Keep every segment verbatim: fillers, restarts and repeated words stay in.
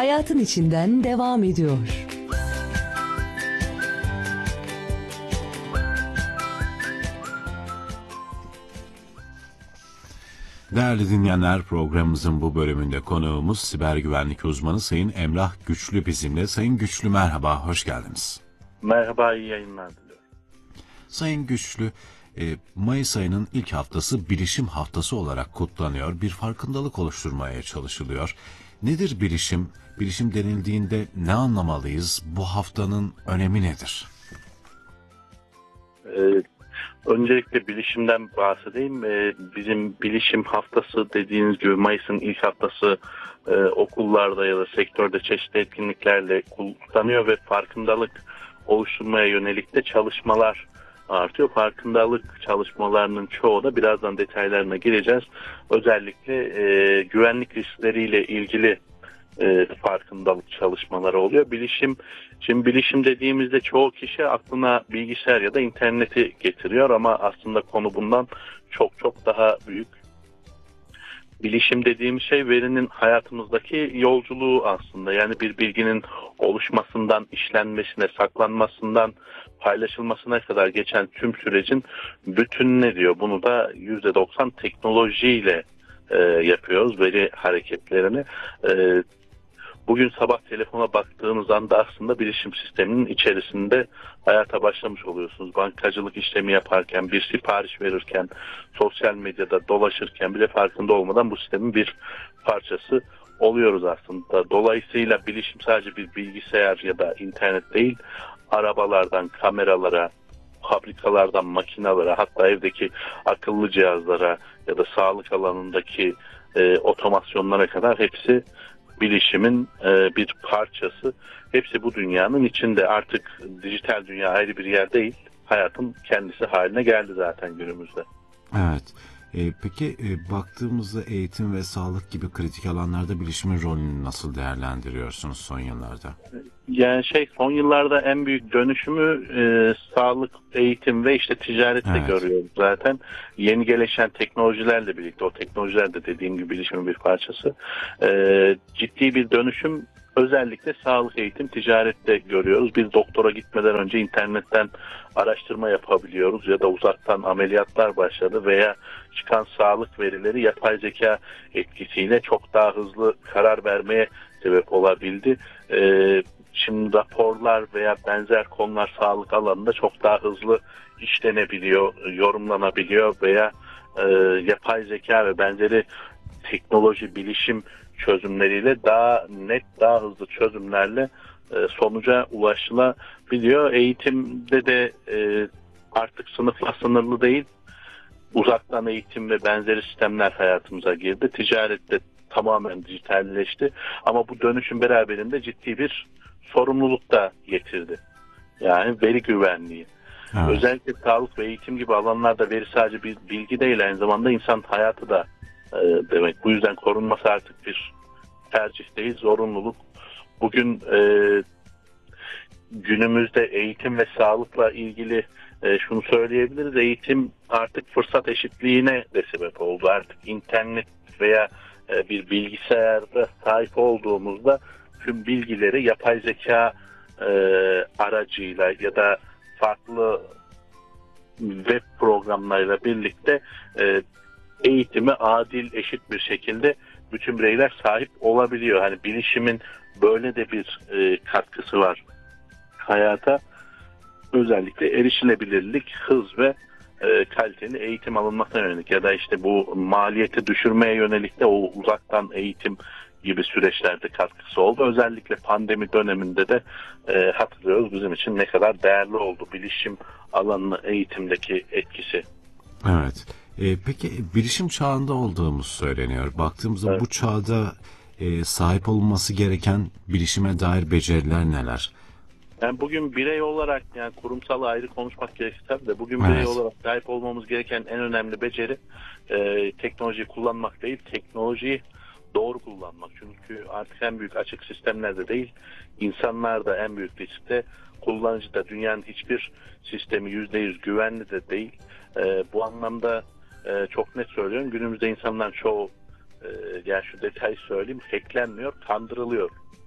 hayatın içinden devam ediyor. Değerli dinleyenler, programımızın bu bölümünde konuğumuz siber güvenlik uzmanı Sayın Emrah Güçlü bizimle. Sayın Güçlü merhaba, hoş geldiniz. Merhaba, iyi yayınlar diliyorum. Sayın Güçlü, e, Mayıs ayının ilk haftası Bilişim Haftası olarak kutlanıyor. Bir farkındalık oluşturmaya çalışılıyor. Nedir bilişim? Bilişim denildiğinde ne anlamalıyız? Bu haftanın önemi nedir? Ee, öncelikle bilişimden bahsedeyim. Ee, bizim Bilişim Haftası dediğiniz gibi Mayıs'ın ilk haftası e, okullarda ya da sektörde çeşitli etkinliklerle kutlanıyor ve farkındalık oluşturmaya yönelik de çalışmalar artıyor. Farkındalık çalışmalarının çoğu da birazdan detaylarına gireceğiz. Özellikle e, güvenlik riskleriyle ilgili e, farkındalık çalışmaları oluyor. Bilişim, şimdi bilişim dediğimizde çoğu kişi aklına bilgisayar ya da interneti getiriyor ama aslında konu bundan çok çok daha büyük. Bilişim dediğimiz şey verinin hayatımızdaki yolculuğu aslında. Yani bir bilginin oluşmasından, işlenmesine, saklanmasından, paylaşılmasına kadar geçen tüm sürecin bütününe diyor. Bunu da yüzde doksan teknolojiyle e, yapıyoruz, veri hareketlerini. E, bugün sabah telefona baktığınız anda aslında bilişim sisteminin içerisinde hayata başlamış oluyorsunuz. Bankacılık işlemi yaparken, bir sipariş verirken, sosyal medyada dolaşırken bile farkında olmadan bu sistemin bir parçası oluyoruz aslında. Dolayısıyla bilişim sadece bir bilgisayar ya da internet değil, arabalardan kameralara, fabrikalardan makinalara, hatta evdeki akıllı cihazlara ya da sağlık alanındaki e, otomasyonlara kadar hepsi bilişimin e, bir parçası. Hepsi bu dünyanın içinde. Artık dijital dünya ayrı bir yer değil, hayatın kendisi haline geldi zaten günümüzde. Evet. E, peki e, baktığımızda eğitim ve sağlık gibi kritik alanlarda bilişimin rolünü nasıl değerlendiriyorsunuz son yıllarda? Yani şey son yıllarda en büyük dönüşümü e, sağlık, eğitim ve işte ticarette Evet. görüyoruz zaten. Yeni gelişen teknolojilerle birlikte, o teknolojiler de dediğim gibi bilişimin bir parçası. E, ciddi bir dönüşüm özellikle sağlık, eğitim, ticarette görüyoruz. Biz doktora gitmeden önce internetten araştırma yapabiliyoruz ya da uzaktan ameliyatlar başladı veya çıkan sağlık verileri yapay zeka etkisiyle çok daha hızlı karar vermeye sebep olabildi. Ee, şimdi raporlar veya benzer konular sağlık alanında çok daha hızlı işlenebiliyor, yorumlanabiliyor veya e, yapay zeka ve benzeri teknoloji, bilişim çözümleriyle daha net, daha hızlı çözümlerle e, sonuca ulaşılabiliyor. Eğitimde de e, artık sınıfla sınırlı değil, uzaktan eğitim ve benzeri sistemler hayatımıza girdi. Ticarette tamamen dijitalleşti. Ama bu dönüşüm beraberinde ciddi bir sorumluluk da getirdi. Yani veri güvenliği. Evet. Özellikle sağlık ve eğitim gibi alanlarda veri sadece bir bilgi değil, aynı zamanda insan hayatı da e, demek. Bu yüzden korunması artık bir tercih değil, zorunluluk. Bugün e, günümüzde eğitim ve sağlıkla ilgili e, şunu söyleyebiliriz. Eğitim artık fırsat eşitliğine de sebep oldu. Artık internet veya e, bir bilgisayarda sahip olduğumuzda tüm bilgileri yapay zeka e, aracıyla ya da farklı web programlarıyla birlikte e, eğitimi adil, eşit bir şekilde bütün bireyler sahip olabiliyor. Hani bilişimin böyle de bir e, katkısı var hayata. Özellikle erişilebilirlik, hız ve e, kaliteli eğitim alınmasına yönelik ya da işte bu maliyeti düşürmeye yönelik de o uzaktan eğitim gibi süreçlerde katkısı oldu. Özellikle pandemi döneminde de e, hatırlıyoruz bizim için ne kadar değerli oldu bilişim alanının eğitimdeki etkisi. Evet. E, peki bilişim çağında olduğumuz söyleniyor. Baktığımızda Evet. bu çağda e, sahip olunması gereken bilişime dair beceriler neler? Yani bugün birey olarak, yani kurumsal ayrı konuşmak gerekirse de bugün Evet. birey olarak sahip olmamız gereken en önemli beceri e, teknolojiyi kullanmak değil, teknolojiyi doğru kullanmak. Çünkü artık en büyük açık sistemlerde değil, insanlar da en büyük riskte, kullanıcı da. Dünyanın hiçbir sistemi yüzde yüz güvenli de değil. E, bu anlamda e, çok net söylüyorum. Günümüzde insanların çoğu, e, yani şu detayı söyleyeyim, hacklenmiyor, kandırılıyor.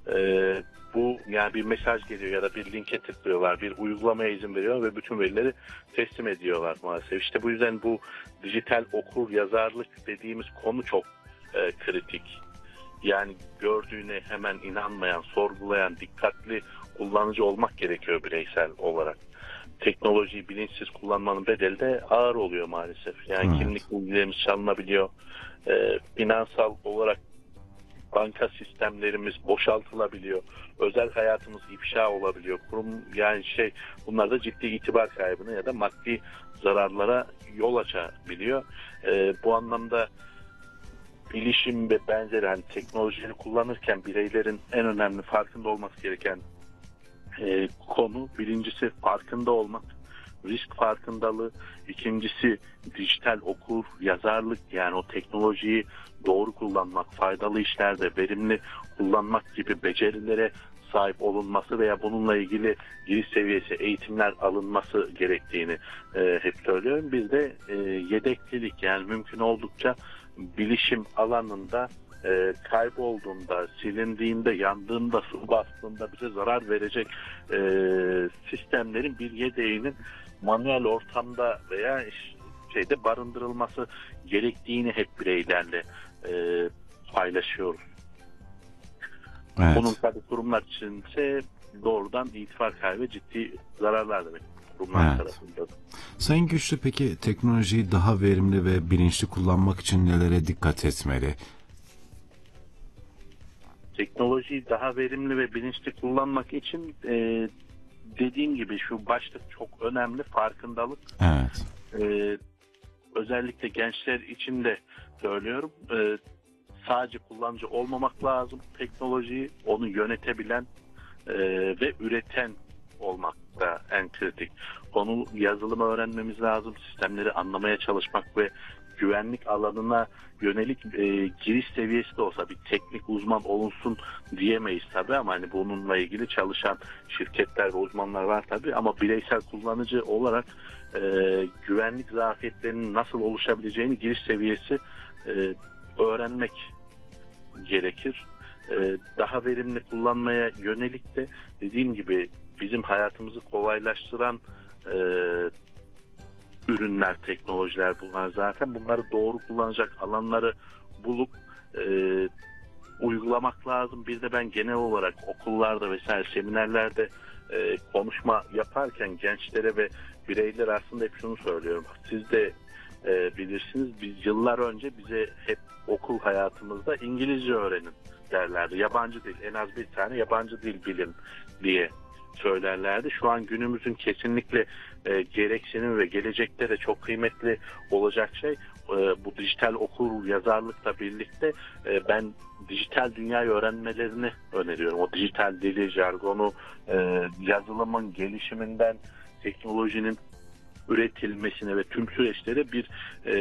Ee, bu yani bir mesaj geliyor ya da bir linke tıklıyorlar, bir uygulamaya izin veriyor ve bütün verileri teslim ediyorlar maalesef. İşte bu yüzden bu dijital okur yazarlık dediğimiz konu çok e, kritik. Yani gördüğüne hemen inanmayan, sorgulayan, dikkatli kullanıcı olmak gerekiyor bireysel olarak. Teknolojiyi bilinçsiz kullanmanın bedeli de ağır oluyor maalesef. Yani Evet. kimlik bilgilerimiz çalınabiliyor. Ee, finansal olarak banka sistemlerimiz boşaltılabiliyor. Özel hayatımız ifşa olabiliyor. Kurum yani şey bunlar da ciddi itibar kaybına ya da maddi zararlara yol açabiliyor. Ee, bu anlamda bilişim ve benzeri hani teknolojileri kullanırken bireylerin en önemli farkında olması gereken e, konu birincisi farkında olmak, risk farkındalığı, ikincisi dijital okur, yazarlık yani o teknolojiyi doğru kullanmak, faydalı işlerde verimli kullanmak gibi becerilere sahip olunması veya bununla ilgili giriş seviyesi eğitimler alınması gerektiğini e, hep söylüyorum. Bir de e, yedeklilik yani mümkün oldukça bilişim alanında e, kaybolduğunda, silindiğinde, yandığında, su bastığında bize zarar verecek e, sistemlerin bir yedeğinin manuel ortamda veya şeyde barındırılması gerektiğini hep bireylerle e, paylaşıyoruz. Evet. Bunun tabii kurumlar içinse doğrudan itibar kaybı ve ciddi zararlar demek kurumlar Evet. tarafında. Sayın Güçlü, peki teknolojiyi daha verimli ve bilinçli kullanmak için nelere dikkat etmeli? Teknolojiyi daha verimli ve bilinçli kullanmak için e, dediğim gibi şu başlık çok önemli, farkındalık. Evet. E, özellikle gençler için de söylüyorum. E, sadece kullanıcı olmamak lazım. Teknolojiyi onu yönetebilen e, ve üreten olmak da en kritik. Konu yazılımı öğrenmemiz lazım. Sistemleri anlamaya çalışmak ve güvenlik alanına yönelik e, giriş seviyesi de olsa bir teknik uzman olunsun diyemeyiz tabii ama hani bununla ilgili çalışan şirketler ve uzmanlar var tabii ama bireysel kullanıcı olarak e, güvenlik zafiyetlerinin nasıl oluşabileceğini giriş seviyesi e, öğrenmek gerekir. E, daha verimli kullanmaya yönelik de dediğim gibi bizim hayatımızı kolaylaştıran e, ürünler, teknolojiler bunlar zaten. Bunları doğru kullanacak alanları bulup e, uygulamak lazım. Bir de ben genel olarak okullarda vesaire seminerlerde e, konuşma yaparken gençlere ve bireyler aslında hep şunu söylüyorum. Siz de e, bilirsiniz biz yıllar önce bize hep okul hayatımızda İngilizce öğrenin derlerdi. Yabancı dil, en az bir tane yabancı dil bilin diye söylerlerdi. Şu an günümüzün kesinlikle e, gereksinim ve gelecekte de çok kıymetli olacak şey e, bu dijital okur yazarlıkla birlikte e, ben dijital dünyayı öğrenmelerini öneriyorum. O dijital dili, jargonu, e, yazılımın gelişiminden teknolojinin üretilmesine ve tüm süreçlere bir e,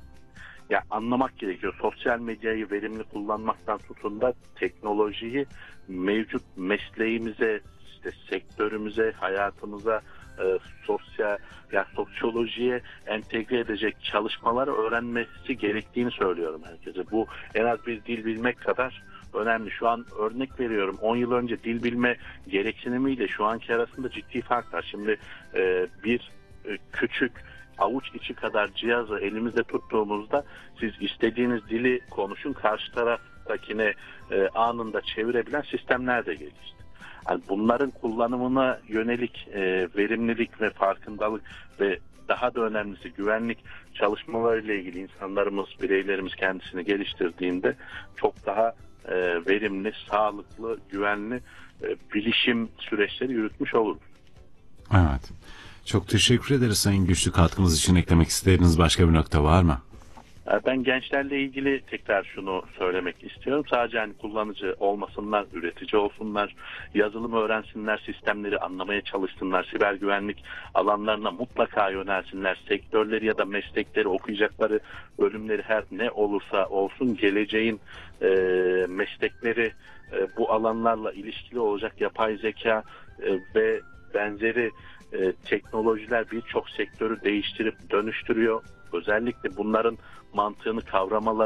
ya anlamak gerekiyor. Sosyal medyayı verimli kullanmaktan tutun da teknolojiyi mevcut mesleğimize, işte sektörümüze, hayatımıza, e, sosyal ya sosyolojiye entegre edecek çalışmaları öğrenmesi gerektiğini söylüyorum herkese. Bu en az bir dil bilmek kadar önemli. Şu an örnek veriyorum on yıl önce dil bilme gereksinimiyle şu anki arasında ciddi fark var. Şimdi e, bir e, küçük avuç içi kadar cihazı elimizde tuttuğumuzda siz istediğiniz dili konuşun karşı taraftakine e, anında çevirebilen sistemler de gelişti. Yani bunların kullanımına yönelik e, verimlilik ve farkındalık ve daha da önemlisi güvenlik çalışmalarıyla ilgili insanlarımız, bireylerimiz kendisini geliştirdiğinde çok daha e, verimli, sağlıklı, güvenli e, bilişim süreçleri yürütmüş oluruz. Evet. Çok teşekkür ederiz Sayın Güçlü. Katkınız için eklemek istediğiniz başka bir nokta var mı? Ben gençlerle ilgili tekrar şunu söylemek istiyorum. Sadece hani kullanıcı olmasınlar, üretici olsunlar, yazılım öğrensinler, sistemleri anlamaya çalışsınlar, siber güvenlik alanlarına mutlaka yönelsinler. Sektörleri ya da meslekleri, okuyacakları bölümleri her ne olursa olsun geleceğin e, meslekleri e, bu alanlarla ilişkili olacak yapay zeka e, ve benzeri e, teknolojiler birçok sektörü değiştirip dönüştürüyor. Özellikle bunların mantığını kavramaları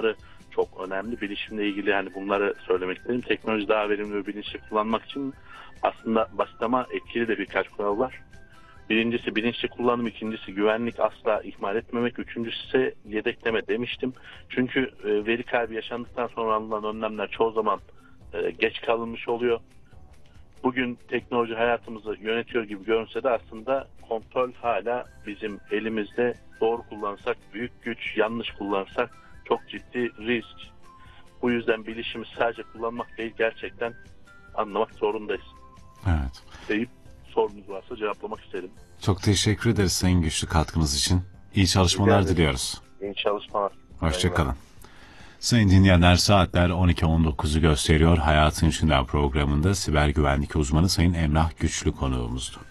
çok önemli. Bilişimle ilgili hani bunları söylemek istedim. Teknoloji daha verimli ve bilinçli kullanmak için aslında basit ama etkili de birkaç kural var. Birincisi bilinçli kullanım, ikincisi güvenlik, asla ihmal etmemek, üçüncüsü ise yedekleme demiştim. Çünkü e, veri kaybı yaşandıktan sonra alınan önlemler çoğu zaman e, geç kalınmış oluyor. Bugün teknoloji hayatımızı yönetiyor gibi görünse de aslında kontrol hala bizim elimizde. Doğru kullansak büyük güç, yanlış kullansak çok ciddi risk. Bu yüzden bilişimi sadece kullanmak değil, gerçekten anlamak zorundayız. Evet. Deyip sorunuz varsa cevaplamak isterim. Çok teşekkür ederiz Sayın Güçlü katkınız için. İyi çalışmalar Rica ederim. diliyoruz. İyi çalışmalar. Hoşçakalın. Sayın dinleyenler, saatler on iki on dokuzu gösteriyor. Hayatın İçinden programında siber güvenlik uzmanı Sayın Emrah Güçlü konuğumuzdu.